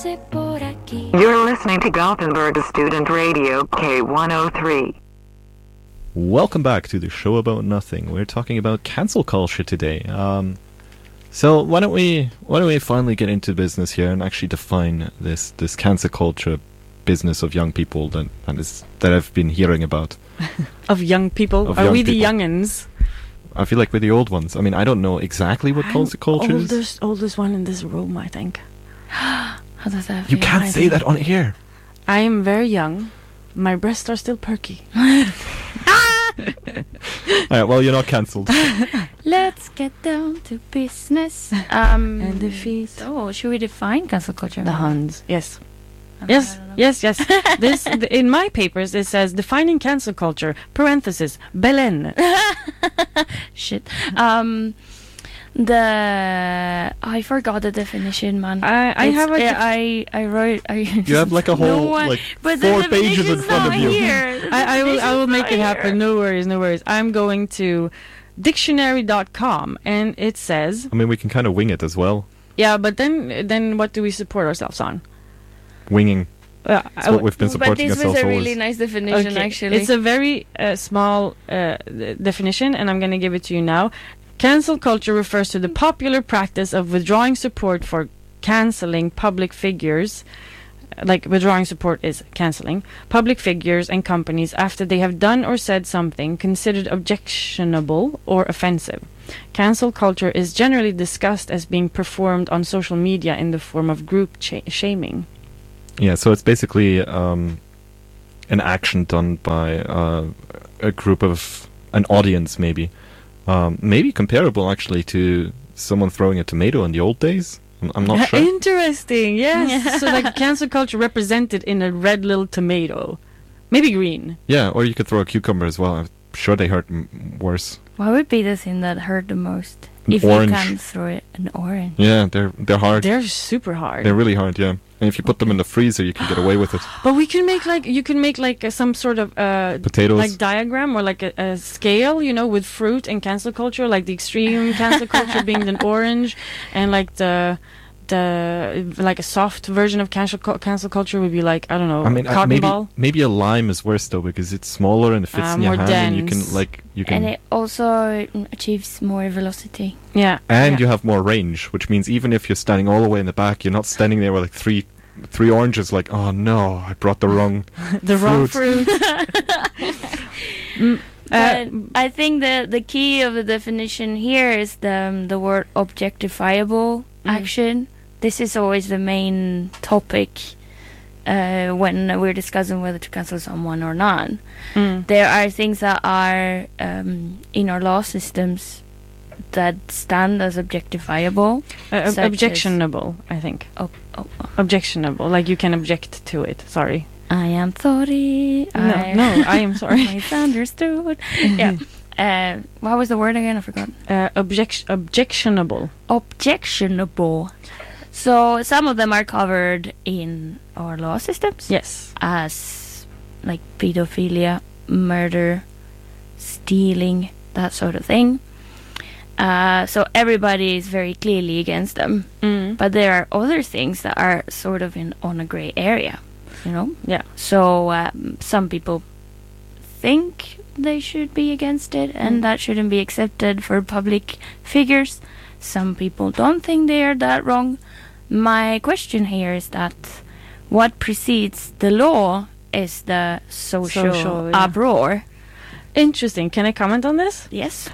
You're listening to Gothenburg Student Radio K103. Welcome back to the show about nothing. We're talking about cancel culture today. So why don't we finally get into business here and actually define this cancel culture business of young people that I've been hearing about. Of young people? Are we the young'uns? I feel like we're the old ones. I mean, I don't know exactly what cancel culture is. Oldest one in this room, I think. How does that feel? You can't say that on air. I am very young. My breasts are still perky. Alright, well, you're not cancelled. Let's get down to business. And defeat. Oh, should we define cancel culture? The Huns. Yes. Okay, Yes. In my papers it says defining cancel culture (parenthesis Belen). Shit. I forgot the definition, man. I wrote. You have like a whole but 4 pages in front of you. I will make it happen. No worries. I'm going to dictionary.com and it says. I mean, we can kind of wing it as well. Yeah, but then what do we support ourselves on? Winging. That's what we've been supporting ourselves But this was a always. really nice definition, actually. It's a very small definition, and I'm going to give it to you now. Cancel culture refers to the popular practice of withdrawing support for cancelling public figures. Like, withdrawing support is cancelling public figures and companies after they have done or said something considered objectionable or offensive. Cancel culture is generally discussed as being performed on social media in the form of group shaming. Yeah, so it's basically an action done by a group of an audience, maybe. Maybe comparable, actually, to someone throwing a tomato in the old days. I'm not sure. Interesting, yes. So, like, cancel culture represented in a red little tomato. Maybe green. Yeah, or you could throw a cucumber as well. I'm sure they hurt worse. What would be the thing that hurt the most? An orange. You can throw it an orange. Yeah, they're hard. They're super hard. They're really hard, yeah. And if you put them in the freezer, you can get away with it. But we can make some sort of potatoes, like diagram or like a scale, with fruit and cancel culture, like the extreme cancel culture being an orange, and like the like a soft version of cancel culture would be like, I don't know, cotton ball. Maybe a lime is worse though, because it's smaller and it fits in your hand, dense. and you can and it also achieves more velocity. Yeah, and you have more range, which means even if you're standing all the way in the back, you're not standing there with like three oranges. Like, oh no, I brought the wrong wrong fruit. But I think the key of the definition here is the word objectifiable action. This is always the main topic when we're discussing whether to cancel someone or not. There are things that are in our law systems that stand as objectifiable. Objectionable, I think. Objectionable, like you can object to it. Sorry. I am sorry. I am sorry. I misunderstood. Yeah. What was the word again? I forgot. Objectionable. Objectionable. So some of them are covered in our law systems. Yes. As like pedophilia, murder, stealing, that sort of thing. So everybody is very clearly against them. But there are other things that are sort of on a grey area, Yeah. So some people think they should be against it, and that shouldn't be accepted for public figures. Some people don't think they are that wrong. My question here is that what precedes the law is the social uproar. Interesting. Can I comment on this? Yes.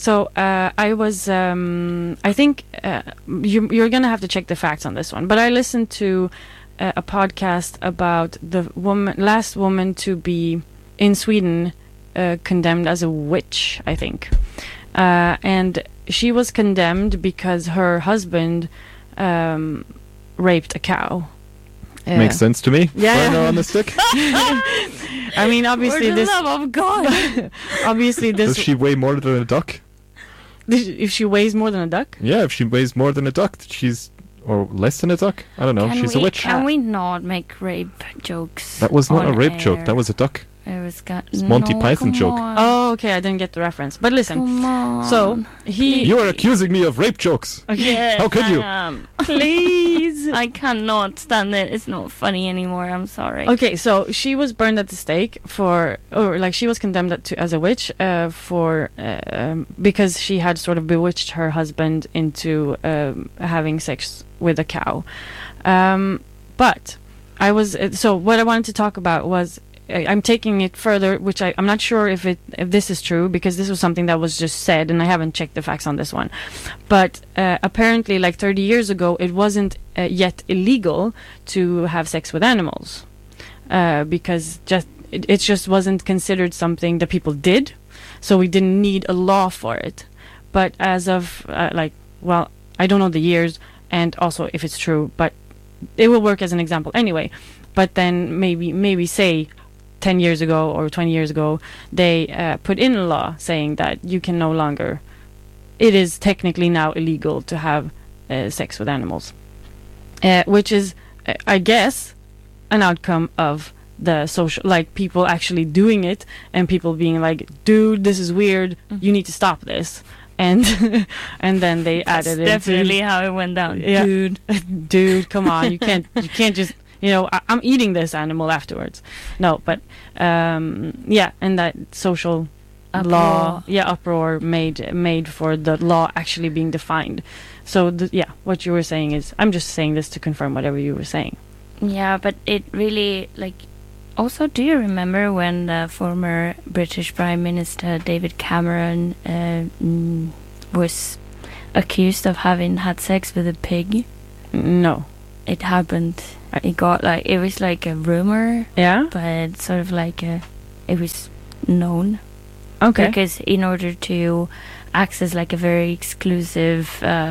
I was. I think you're gonna have to check the facts on this one. But I listened to a podcast about the last woman to be in Sweden condemned as a witch, I think, and she was condemned because her husband raped a cow. Makes sense to me. Yeah. Burner on the stick. I mean, obviously, for the love of God. Obviously, this. Does she weigh more than a duck? If she weighs more than a duck? Yeah, if she weighs more than a duck, or less than a duck. I don't know. She's a witch. Can we not make rape jokes? That was not a rape joke. That was a duck. It was It's Monty Python joke. Oh, okay, I didn't get the reference. But listen, Come on. so he... You are accusing me of rape jokes. Okay. Yes, How could you? I am. Please. I cannot stand it. It's not funny anymore. I'm sorry. Okay, so she was burned at the stake she was condemned as a witch because she had sort of bewitched her husband into having sex with a cow. But so what I wanted to talk about was, I'm taking it further, which I'm not sure if this is true, because this was something that was just said, and I haven't checked the facts on this one. But apparently, like 30 years ago, it wasn't yet illegal to have sex with animals, because it just wasn't considered something that people did, so we didn't need a law for it. But as of I don't know the years, and also if it's true, but it will work as an example anyway. But then maybe say 10 years ago or 20 years ago, they put in a law saying that you can no longer, it is technically now illegal to have sex with animals, which is, I guess, an outcome of the social, like people actually doing it and people being like, dude, this is weird, you need to stop this. And and then they added it. Definitely how it went down. Yeah. Dude, come on, you can't just, I'm eating this animal afterwards. No, but and that social uproar made for the law actually being defined. So what you were saying is, I'm just saying this to confirm whatever you were saying. Yeah, but it really, also, do you remember when the former British Prime Minister David Cameron was accused of having had sex with a pig? No. It happened. It got it was like a rumor. Yeah? But sort of it was known. Okay. Because in order to access a very exclusive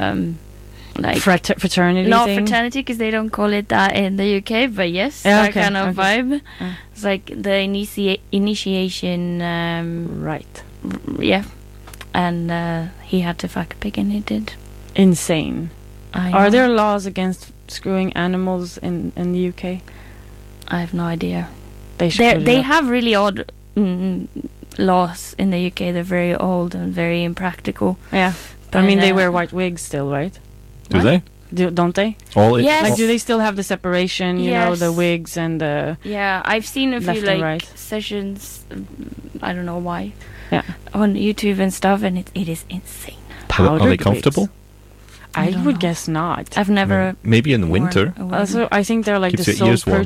fraternity not thing? fraternity, because they don't call it that in the UK, but yes, that kind of vibe. It's like the initiation. Right. Yeah, and he had to fuck a pig, and he did. Insane. Are there laws against screwing animals in the UK? I have no idea. They have really odd laws in the UK. They're very old and very impractical. Yeah, but they wear white wigs still, right? Do they? Don't they? Yes. Do they still have the separation? You know, the wigs and the. Yeah, I've seen a few right. sessions. I don't know why. Yeah. On YouTube and stuff, and it is insane. Are they comfortable? I would guess not. I've never. Maybe in winter. Also, I think they're like Keeps the your sole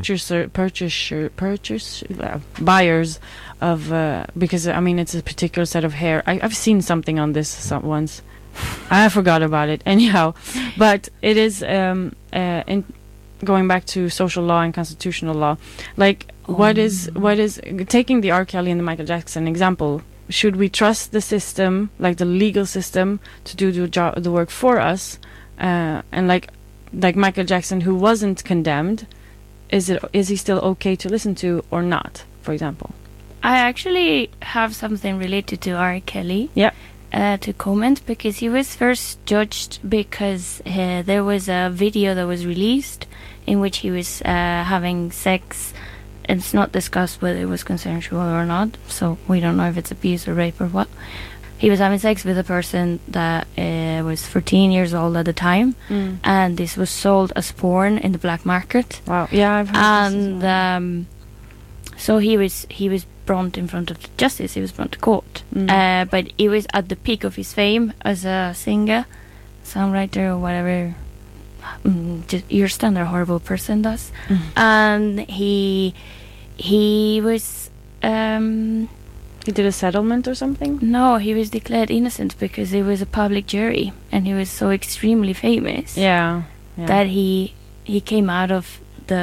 ears warm. buyers of because it's a particular set of hair. I've seen something on this once. I forgot about it anyhow, but it is in going back to social law and constitutional law. What is taking the R. Kelly and the Michael Jackson example? Should we trust the system, like the legal system, to do the work for us? And like Michael Jackson, who wasn't condemned, is he still okay to listen to or not? For example, I actually have something related to R. Kelly. Yeah. To comment, because he was first judged because there was a video that was released in which he was having sex. It's not discussed whether it was consensual or not, so we don't know if it's abuse or rape or what. He was having sex with a person that was 14 years old at the time, and this was sold as porn in the black market. Wow. Yeah, I've heard this as well. And so he was brought in front of justice. He was brought to court, but he was at the peak of his fame as a singer, songwriter, or whatever. Just your standard horrible person does. And he was he did a settlement or something. No, he was declared innocent because it was a public jury, and he was so extremely famous. Yeah. That he came out of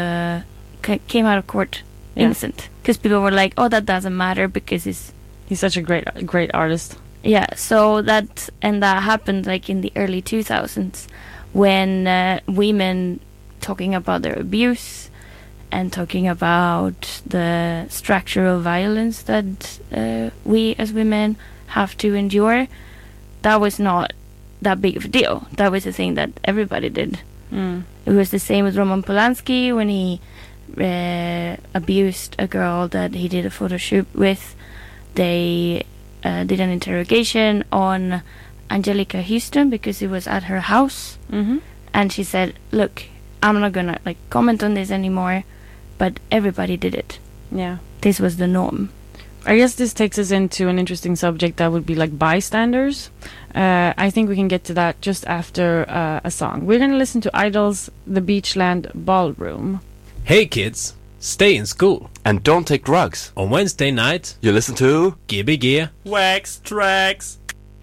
court innocent, because people were like, oh, that doesn't matter because he's such a great artist. Yeah, so that happened in the early 2000s, when women talking about their abuse and talking about the structural violence that we as women have to endure. That was not that big of a deal. That was a thing that everybody did. It was the same with Roman Polanski when he abused a girl that he did a photo shoot with. They did an interrogation on Angelica Houston because it was at her house. Mm-hmm. And she said, look, I'm not gonna comment on this anymore, but everybody did it. Yeah. This was the norm. I guess this takes us into an interesting subject that would be bystanders. I think we can get to that just after a song. We're going to listen to Idol's The Beachland Ballroom. Hey kids, stay in school. And don't take drugs. On Wednesday night, You listen to Gbg Wax Tracks.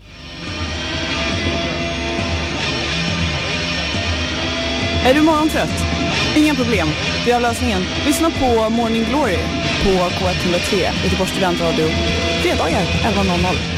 Är du morgontrött? Inga problem. Vi har lösningen. Lyssna på Morning Glory på K103 Göteborgs studentradio. Fredagar 11.00.